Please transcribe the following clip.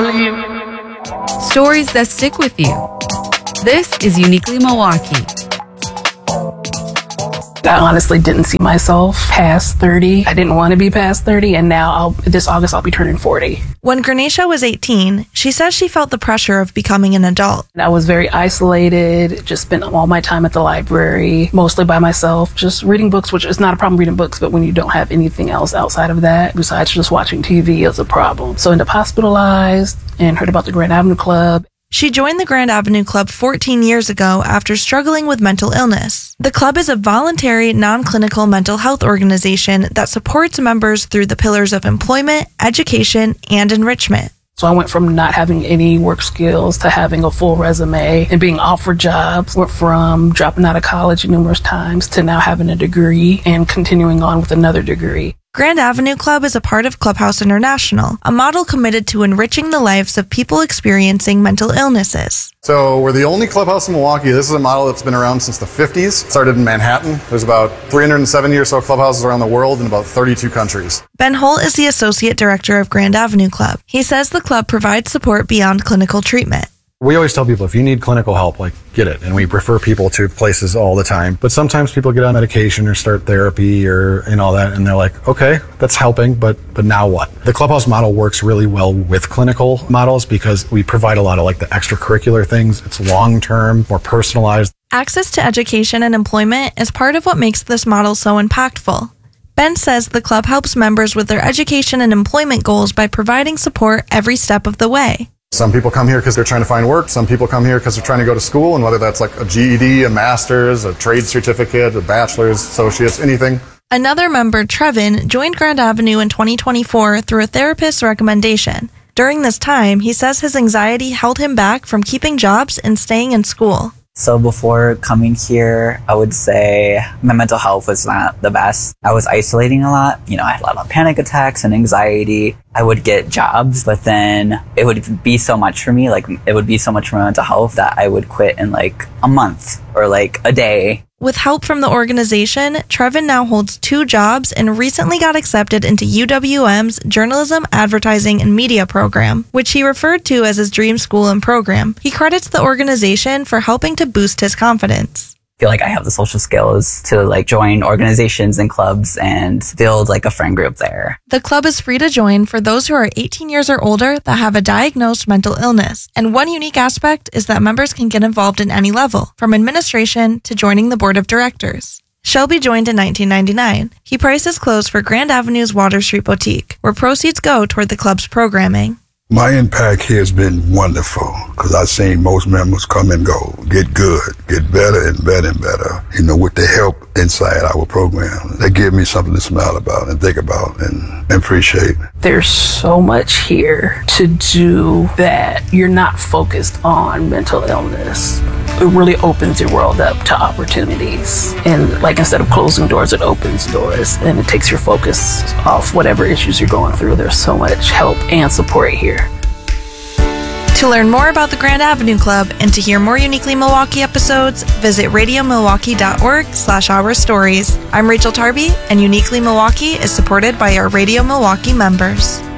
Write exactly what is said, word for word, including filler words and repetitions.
believe. Stories that stick with you. This is Uniquely Milwaukee. I honestly didn't see myself past thirty. I didn't want to be past thirty, and now I'll, this August I'll be turning forty. When Granisha was eighteen, she says she felt the pressure of becoming an adult. I was very isolated, just spent all my time at the library, mostly by myself, just reading books, which is not a problem reading books, but when you don't have anything else outside of that, besides just watching T V, is a problem. So I ended up hospitalized and heard about the Grand Avenue Club. She joined the Grand Avenue Club fourteen years ago after struggling with mental illness. The club is a voluntary, non-clinical mental health organization that supports members through the pillars of employment, education, and enrichment. So I went from not having any work skills to having a full resume and being offered jobs. Went from dropping out of college numerous times to now having a degree and continuing on with another degree. Grand Avenue Club is a part of Clubhouse International, a model committed to enriching the lives of people experiencing mental illnesses. So we're the only clubhouse in Milwaukee. This is a model that's been around since the fifties. Started in Manhattan. There's about three hundred seventy or so clubhouses around the world in about thirty-two countries. Ben Holt is the Associate Director of Grand Avenue Club. He says the club provides support beyond clinical treatment. We always tell people, if you need clinical help, like, get it. And we refer people to places all the time. But sometimes people get on medication or start therapy or and all that, and they're like, okay, that's helping, but but now what? The Clubhouse model works really well with clinical models because we provide a lot of like the extracurricular things. It's long-term, more personalized. Access to education and employment is part of what makes this model so impactful. Ben says the club helps members with their education and employment goals by providing support every step of the way. Some people come here because they're trying to find work. Some people come here because they're trying to go to school, and whether that's like a G E D, a master's, a trade certificate, a bachelor's, associate's, anything. Another member, Trevin, joined Grand Avenue in twenty twenty-four through a therapist's recommendation. During this time, he says his anxiety held him back from keeping jobs and staying in school. So before coming here, I would say my mental health was not the best. I was isolating a lot. You know, I had a lot of panic attacks and anxiety. I would get jobs, but then it would be so much for me. Like, it would be so much for my mental health that I would quit in like a month or like a day. With help from the organization, Trevin now holds two jobs and recently got accepted into U W M's Journalism, Advertising, and Media program, which he referred to as his dream school and program. He credits the organization for helping to boost his confidence. I feel like I have the social skills to like join organizations and clubs and build like a friend group there. The club is free to join for those who are eighteen years or older that have a diagnosed mental illness. And one unique aspect is that members can get involved in any level, from administration to joining the board of directors. Shelby joined in nineteen ninety-nine. He prices clothes for Grand Avenue's Water Street Boutique, where proceeds go toward the club's programming. My impact here has been wonderful because I've seen most members come and go, get good, get better and better and better, you know, with the help inside our program. They give me something to smile about and think about and appreciate. There's so much here to do that you're not focused on mental illness. It really opens your world up to opportunities. And like, instead of closing doors, it opens doors and it takes your focus off whatever issues you're going through. There's so much help and support here. To learn more about the Grand Avenue Club and to hear more Uniquely Milwaukee episodes, visit radiomilwaukee.org slash our stories. I'm Rachel Tarby, and Uniquely Milwaukee is supported by our Radio Milwaukee members.